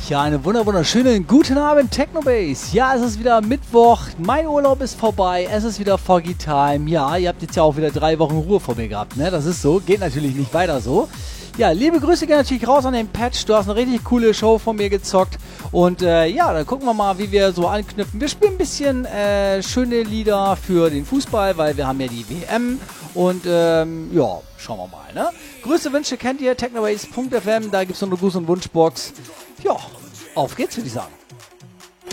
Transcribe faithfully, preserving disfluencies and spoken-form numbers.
Ja, einen wunder wunderschönen guten Abend, Technobase. Ja, es ist wieder Mittwoch, mein Urlaub ist vorbei, es ist wieder Foggy Time. Ja, ihr habt jetzt ja auch wieder drei Wochen Ruhe vor mir gehabt, ne? Das ist so, geht natürlich nicht weiter so. Ja, liebe Grüße gehen natürlich raus an den Patch. Du hast eine richtig coole Show von mir gezockt. Und äh, ja, dann gucken wir mal, wie wir so anknüpfen. Wir spielen ein bisschen äh, schöne Lieder für den Fußball, weil wir haben ja die W M. Und ähm, ja, schauen wir mal, ne? Grüße, Wünsche kennt ihr, technobase punkt f m, da gibt es so eine Gruß- und Wunschbox. Ja, auf geht's, würde ich sagen.